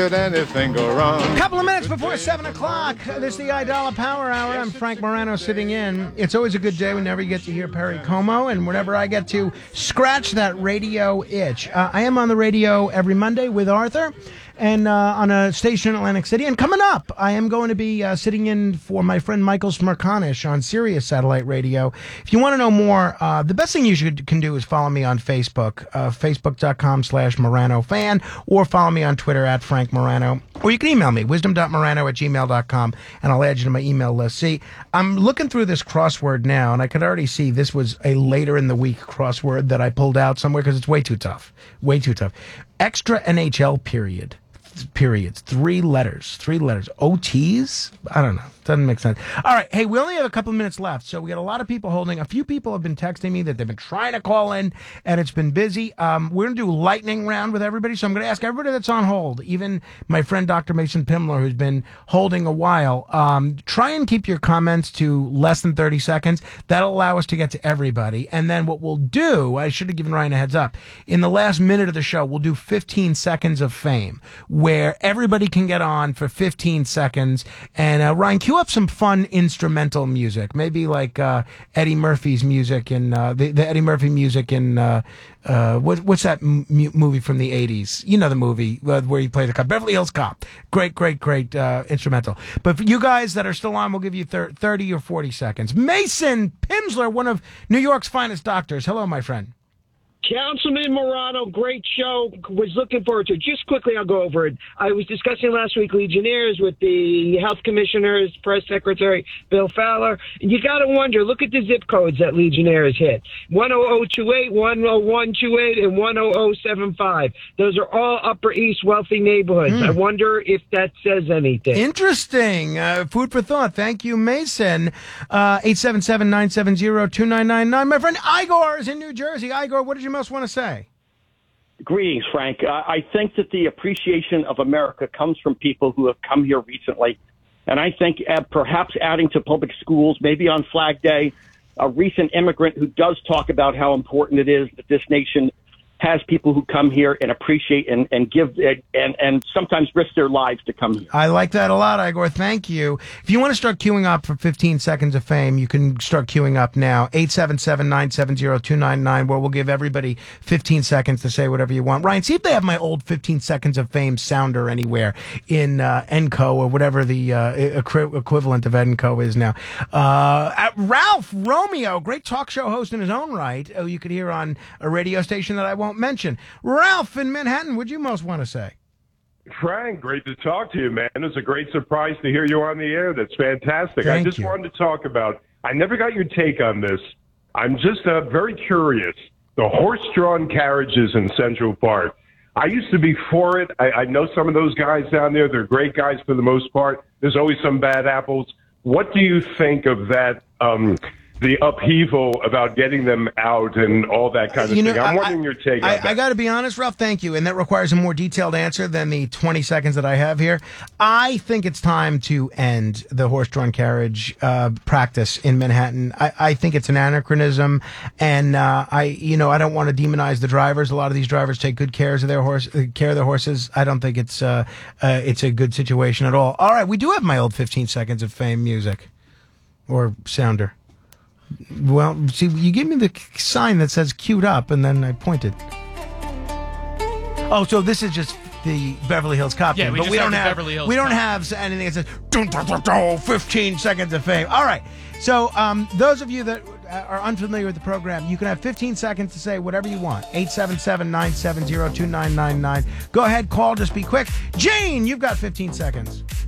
anything go wrong? Couple of minutes before 7 o'clock. This is the iDollar Power Hour. I'm Frank Morano sitting in. It's always a good day whenever you get to hear Perry Como and whenever I get to scratch that radio itch. I am on the radio every Monday with Arthur and on a station in Atlantic City. And coming up, I am going to be sitting in for my friend Michael Smerconish on Sirius Satellite Radio. If you want to know more, the best thing you can do is follow me on Facebook, facebook.com/MoranoFan, or follow me on Twitter at Frank Morano. Or you can email me, wisdom.morano@gmail.com, and I'll add you to my email list. See, I'm looking through this crossword now, and I could already see this was a later in the week crossword that I pulled out somewhere because it's way too tough. Way too tough. Extra NHL period. Periods. Three letters. OTs? I don't know. Doesn't make sense. All right. Hey, we only have a couple of minutes left, so we got a lot of people holding. A few people have been texting me that they've been trying to call in, and it's been busy. We're going to do lightning round with everybody, so I'm going to ask everybody that's on hold, even my friend Dr. Mason Pimler, who's been holding a while, try and keep your comments to less than 30 seconds. That'll allow us to get to everybody. And then what we'll do, I should have given Ryan a heads up, in the last minute of the show, we'll do 15 seconds of fame, where everybody can get on for 15 seconds. And Ryan, cue up some fun instrumental music, maybe like Eddie Murphy's music and the Eddie Murphy music in what's that movie from the 80s? You know the movie where he played the cop, Beverly Hills Cop. Great instrumental. But for you guys that are still on, we'll give you 30 or 40 seconds. Mason Pimsler, one of New York's finest doctors. Hello, my friend. Councilman Morano, great show. Was looking forward to it. Just quickly, I'll go over it. I was discussing last week Legionnaires with the health commissioner's press secretary, Bill Fowler. And you got to wonder, look at the zip codes that Legionnaires hit. 10028, 10128, and 10075. Those are all Upper East wealthy neighborhoods. I wonder if that says anything. Interesting. Food for thought. Thank you, Mason. 877-970-2999. My friend Igor is in New Jersey. Igor, what did you most want to say? Greetings, Frank. I think that the appreciation of America comes from people who have come here recently. And I think perhaps adding to public schools, maybe on Flag Day, a recent immigrant who does talk about how important it is that this nation has people who come here and appreciate and give and sometimes risk their lives to come here. I like that a lot, Igor. Thank you. If you want to start queuing up for 15 seconds of fame, you can start queuing up now. 877-970-299, where we'll give everybody 15 seconds to say whatever you want. Ryan, see if they have my old 15 seconds of fame sounder anywhere in Enco or whatever the equivalent of Enco is now. Ralph Romeo, great talk show host in his own right, who you could hear on a radio station that I won't mention. Ralph in Manhattan, what'd you most want to say? Frank, great to talk to you, man. It's a great surprise to hear you on the air. That's fantastic. Thank I just you. wanted to talk about, I never got your take on this. I'm just very curious. The horse-drawn carriages in Central Park. I used to be for it. I know some of those guys down there. They're great guys for the most part. There's always some bad apples. What do you think of that, the upheaval about getting them out and all that kind of thing? I'm wondering your take on that. I got to be honest, Ralph, thank you. And that requires a more detailed answer than the 20 seconds that I have here. I think it's time to end the horse-drawn carriage practice in Manhattan. I think it's an anachronism. And I don't want to demonize the drivers. A lot of these drivers take good care of their horses. I don't think it's a good situation at all. All right, we do have my old 15 seconds of fame music or sounder. Well, see, you give me the sign that says queued up, and then I pointed. Oh, so this is just the Beverly Hills Cop thing, but we don't have anything that says 15 seconds of fame. All right. So those of you that are unfamiliar with the program, you can have 15 seconds to say whatever you want. 877-970-2999. Go ahead, call, just be quick. Jane, you've got 15 seconds.